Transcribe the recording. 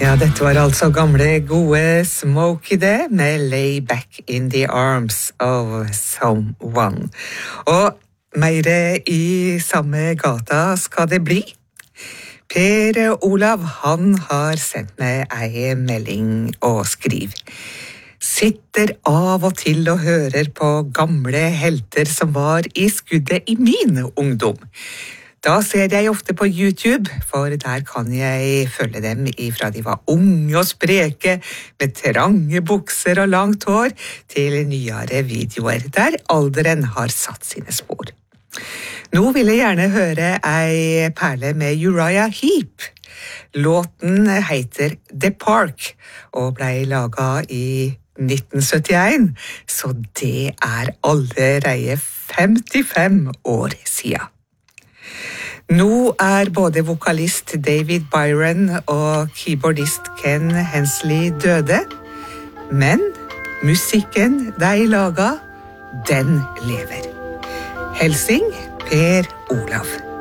Ja, dette var altså gamle, gode Smokey det, med Lay Back in the Arms of Someone. Og mer i samme gata skal det bli. Per Olav, han har sendt meg ei melding og skriver. Sitter av og til og hører på gamle helter som var i skuddet i min ungdom. Da ser jeg ofte på YouTube, for der kan jeg følge dem ifra de var unge og spreke, med trange bukser og langt hår, til nyere videoer der alderen har satt sine spor. Nå vil jeg gjerne høre ei perle med Uriah Heep. Låten heter The Park, og ble laget i 1971, så det er allerede 55 år siden. Nå er både vokalist David Byron og keyboardist Ken Hensley døde, men musikken de laget, den lever. Helsing, Per Olav.